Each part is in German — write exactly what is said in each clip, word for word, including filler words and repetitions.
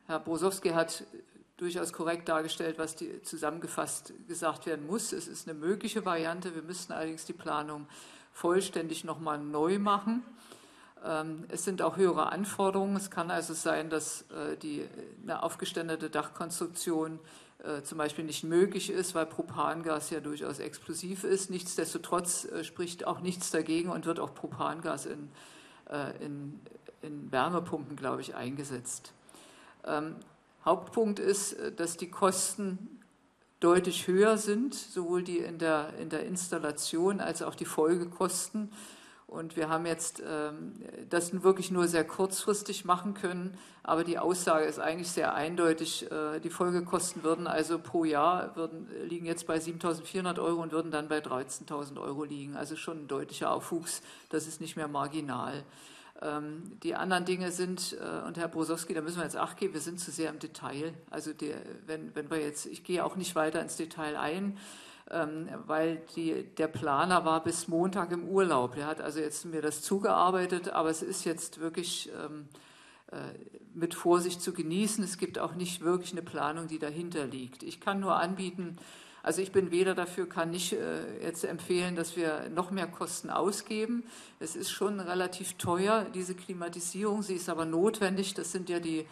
Herr Brosowski hat durchaus korrekt dargestellt, was die, zusammengefasst gesagt werden muss. Es ist eine mögliche Variante. Wir müssten allerdings die Planung vollständig nochmal neu machen. Es sind auch höhere Anforderungen. Es kann also sein, dass die, eine aufgeständete Dachkonstruktion zum Beispiel nicht möglich ist, weil Propangas ja durchaus explosiv ist. Nichtsdestotrotz spricht auch nichts dagegen und wird auch Propangas in, in, in Wärmepumpen, glaube ich, eingesetzt. Ähm, Hauptpunkt ist, dass die Kosten deutlich höher sind, sowohl die in der, in der Installation als auch die Folgekosten. Und wir haben jetzt ähm, das wirklich nur sehr kurzfristig machen können, aber die Aussage ist eigentlich sehr eindeutig. Äh, die Folgekosten würden also pro Jahr würden, liegen jetzt bei siebentausendvierhundert Euro und würden dann bei dreizehntausend Euro liegen. Also schon ein deutlicher Aufwuchs, das ist nicht mehr marginal. Die anderen Dinge sind, und Herr Brosowski, da müssen wir jetzt Acht geben, wir sind zu sehr im Detail. Also die, wenn, wenn wir jetzt, ich gehe auch nicht weiter ins Detail ein, weil die, der Planer war bis Montag im Urlaub. Der hat also jetzt mir das zugearbeitet, aber es ist jetzt wirklich ähm, mit Vorsicht zu genießen. Es gibt auch nicht wirklich eine Planung, die dahinter liegt. Ich kann nur anbieten, also ich bin weder dafür, kann nicht äh, jetzt empfehlen, dass wir noch mehr Kosten ausgeben. Es ist schon relativ teuer, diese Klimatisierung. Sie ist aber notwendig. Das sind ja die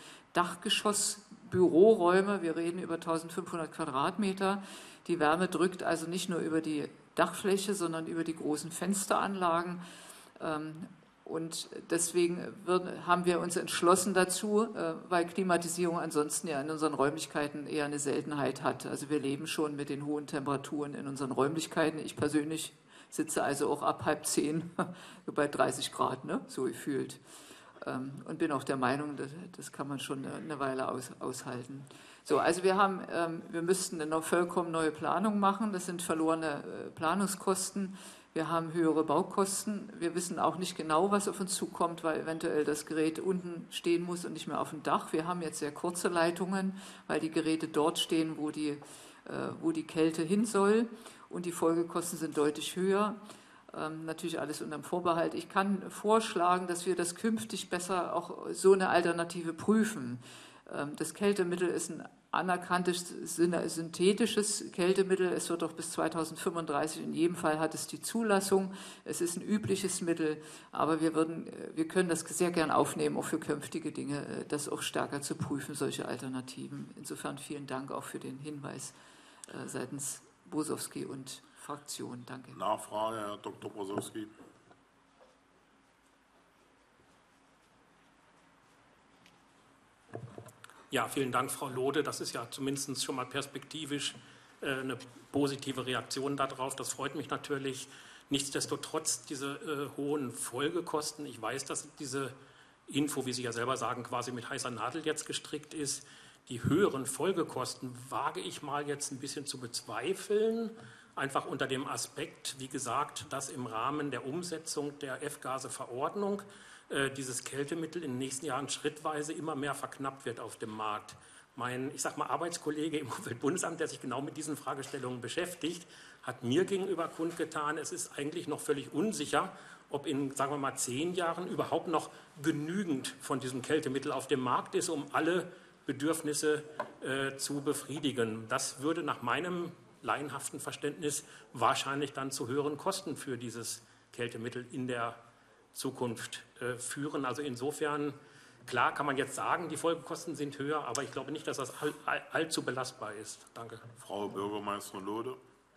Dachgeschoss-Büroräume. Wir reden über eintausendfünfhundert Quadratmeter. Die Wärme drückt also nicht nur über die Dachfläche, sondern über die großen Fensteranlagen. Ähm, Und deswegen wird, haben wir uns entschlossen dazu, weil Klimatisierung ansonsten ja in unseren Räumlichkeiten eher eine Seltenheit hat. Also wir leben schon mit den hohen Temperaturen in unseren Räumlichkeiten. Ich persönlich sitze also auch ab halb zehn bei dreißig Grad, ne? So gefühlt. Und bin auch der Meinung, das, das kann man schon eine Weile aus, aushalten. So, also wir haben, wir müssten eine vollkommen neue Planung machen. Das sind verlorene Planungskosten. Wir haben höhere Baukosten. Wir wissen auch nicht genau, was auf uns zukommt, weil eventuell das Gerät unten stehen muss und nicht mehr auf dem Dach. Wir haben jetzt sehr kurze Leitungen, weil die Geräte dort stehen, wo die, äh, wo die Kälte hin soll. Und die Folgekosten sind deutlich höher. Ähm, natürlich alles unter dem Vorbehalt. Ich kann vorschlagen, dass wir das künftig besser auch so eine Alternative prüfen. Ähm, das Kältemittel ist ein anerkanntes synthetisches Kältemittel. Es wird auch bis zweitausendfünfunddreißig, in jedem Fall hat es die Zulassung. Es ist ein übliches Mittel, aber wir, würden, wir können das sehr gern aufnehmen, auch für künftige Dinge, das auch stärker zu prüfen, solche Alternativen. Insofern vielen Dank auch für den Hinweis äh, seitens Brosowski und Fraktion. Danke. Nachfrage, Herr Doktor Brosowski. Ja, vielen Dank, Frau Lode. Das ist ja zumindest schon mal perspektivisch äh, eine positive Reaktion darauf. Das freut mich natürlich. Nichtsdestotrotz diese äh, hohen Folgekosten. Ich weiß, dass diese Info, wie Sie ja selber sagen, quasi mit heißer Nadel jetzt gestrickt ist. Die höheren Folgekosten wage ich mal jetzt ein bisschen zu bezweifeln. Einfach unter dem Aspekt, wie gesagt, dass im Rahmen der Umsetzung der F-Gase-Verordnung dieses Kältemittel in den nächsten Jahren schrittweise immer mehr verknappt wird auf dem Markt. Mein, ich sag mal, Arbeitskollege im Umweltbundesamt, der sich genau mit diesen Fragestellungen beschäftigt, hat mir gegenüber kundgetan, es ist eigentlich noch völlig unsicher, ob in, sagen wir mal, zehn Jahren überhaupt noch genügend von diesem Kältemittel auf dem Markt ist, um alle Bedürfnisse äh, zu befriedigen. Das würde nach meinem laienhaften Verständnis wahrscheinlich dann zu höheren Kosten für dieses Kältemittel in der Zukunft äh, führen. Also insofern, klar kann man jetzt sagen, die Folgekosten sind höher, aber ich glaube nicht, dass das all, all, allzu belastbar ist. Danke. Frau Bürgermeisterin Lode.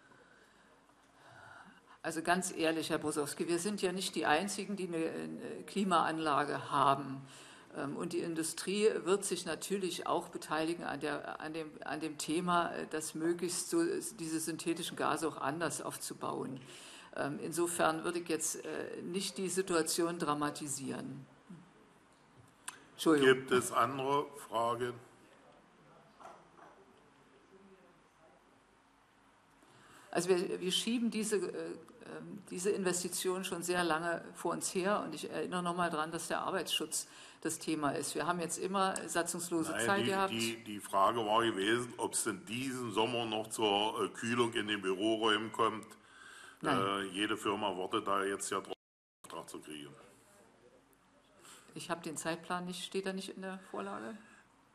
Also ganz ehrlich, Herr Brosowski, wir sind ja nicht die Einzigen, die eine Klimaanlage haben. Und die Industrie wird sich natürlich auch beteiligen an, der, an, dem, an dem Thema, das möglichst so diese synthetischen Gase auch anders aufzubauen. Insofern würde ich jetzt nicht die Situation dramatisieren. Entschuldigung. Gibt es andere Fragen? Also wir, wir schieben diese, äh, diese Investition schon sehr lange vor uns her und ich erinnere nochmal daran, dass der Arbeitsschutz das Thema ist. Wir haben jetzt immer satzungslose Nein, Zeit die, gehabt. Die, die Frage war gewesen, ob es in diesem Sommer noch zur äh, Kühlung in den Büroräumen kommt. Äh, jede Firma wartet da jetzt ja drauf, einen Auftrag zu kriegen. Ich habe den Zeitplan nicht, steht er nicht in der Vorlage?